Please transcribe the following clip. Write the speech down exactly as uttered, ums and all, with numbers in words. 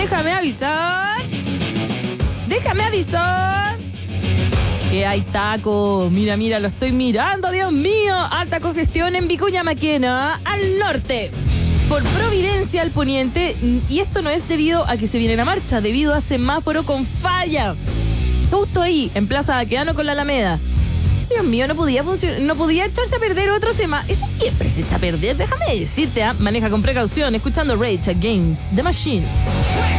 Déjame avisar. Déjame avisar. Que hay taco. Mira, mira, lo estoy mirando, Dios mío. Alta congestión en Vicuña Maquena, al norte. Por Providencia al poniente. Y esto no es debido a que se viene la marcha, debido a semáforo con falla. Justo ahí, en Plaza Baqueano con la Alameda. Dios mío, no podía funcionar, no podía echarse a perder otro semáforo. Ese siempre se echa a perder, déjame decirte, ¿eh? Maneja con precaución, escuchando Rage Against the Machine.